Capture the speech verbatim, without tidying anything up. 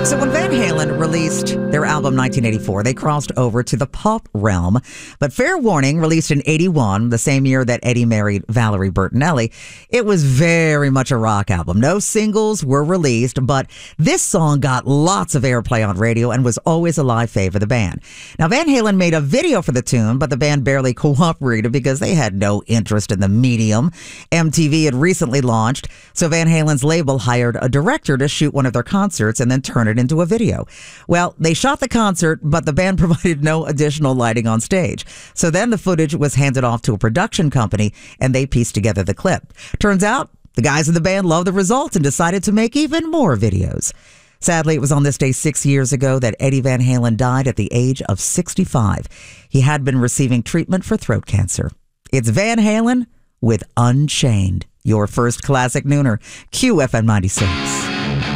So when Van Halen released their album nineteen eighty-four, they crossed over to the pop realm. But Fair Warning, released in eighty-one, the same year that Eddie married Valerie Bertinelli, it was very much a rock album. No singles were released, but this song got lots of airplay on radio and was always a live fave of the band. Now, Van Halen made a video for the tune, but the band barely cooperated because they had no interest in the medium. M T V had recently launched, so Van Halen's label hired a director to shoot one of their concerts and then turn it into a video. Well, they shot the concert, but the band provided no additional lighting on stage. So then the footage was handed off to a production company, and they pieced together the clip. Turns out, the guys in the band loved the results and decided to make even more videos. Sadly, it was on this day six years ago that Eddie Van Halen died at the age of sixty-five. He had been receiving treatment for throat cancer. It's Van Halen with Unchained, your first classic nooner, Q F M ninety-six.